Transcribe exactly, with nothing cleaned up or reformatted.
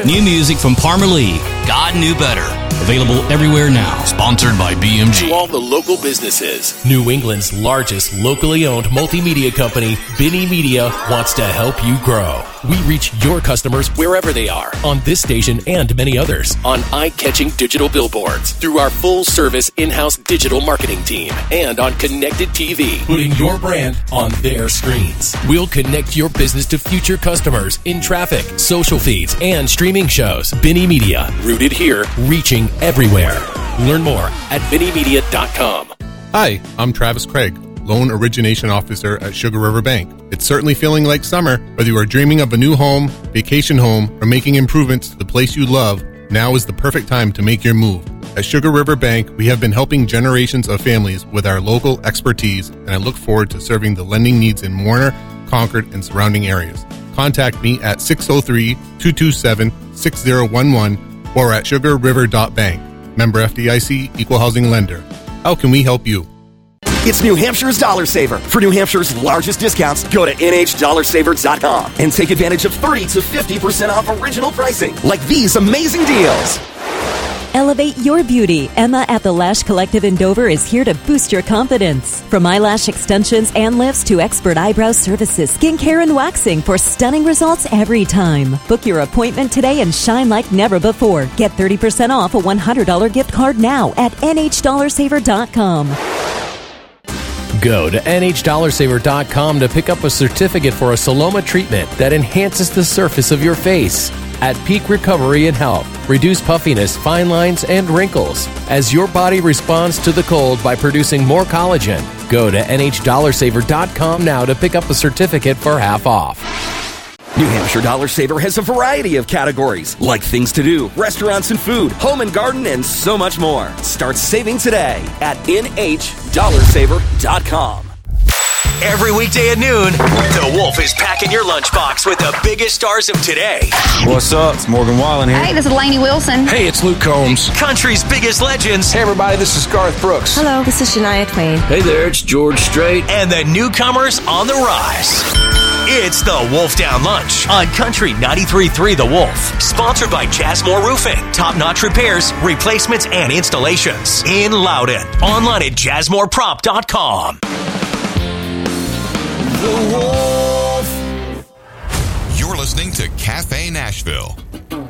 New music from Parmer Lee, God Knew Better. Available everywhere now. Sponsored by B M G. To all the local businesses. New England's largest locally owned multimedia company, Benny Media, wants to help you grow. We reach your customers wherever they are on this station and many others on eye-catching digital billboards through our full-service in-house digital marketing team and on connected T V, putting your brand on their screens. We'll connect your business to future customers in traffic, social feeds, and streaming shows. Benny Media, rooted here, reaching everywhere. Learn more at benny media dot com. Hi, I'm Travis Craig, Loan Origination Officer at Sugar River Bank. It's certainly feeling like summer. Whether you are dreaming of a new home, vacation home, or making improvements to the place you love, now is the perfect time to make your move. At Sugar River Bank, we have been helping generations of families with our local expertise, and I look forward to serving the lending needs in Warner, Concord, and surrounding areas. Contact me at six oh three, two two seven, six oh one one or at sugar river dot bank. Member F D I C, Equal Housing Lender. How can we help you? It's New Hampshire's Dollar Saver. For New Hampshire's largest discounts, go to N H dollar saver dot com and take advantage of thirty to fifty percent off original pricing, like these amazing deals. Elevate your beauty. Emma at the Lash Collective in Dover is here to boost your confidence. From eyelash extensions and lifts to expert eyebrow services, skincare, and waxing for stunning results every time. Book your appointment today and shine like never before. Get thirty percent off a one hundred dollars gift card now at N H dollar saver dot com. Go to N H dollar saver dot com to pick up a certificate for a Soloma treatment that enhances the surface of your face. At peak recovery and health, reduce puffiness, fine lines, and wrinkles as your body responds to the cold by producing more collagen. Go to N H dollar saver dot com now to pick up a certificate for half off. New Hampshire Dollar Saver has a variety of categories, like things to do, restaurants and food, home and garden, and so much more. Start saving today at N H dollar saver dot com. Every weekday at noon, The Wolf is packing your lunchbox with the biggest stars of today. What's up? It's Morgan Wallen here. Hey, this is Lainey Wilson. Hey, it's Luke Combs. Country's biggest legends. Hey, everybody, this is Garth Brooks. Hello, this is Shania Twain. Hey there, it's George Strait. And the newcomers on the rise. It's The Wolf Down Lunch on Country ninety-three point three The Wolf. Sponsored by Jazzmore Roofing. Top-notch repairs, replacements, and installations. In Loudon. Online at jazzmore prop dot com. The Wolf. You're listening to Cafe Nashville.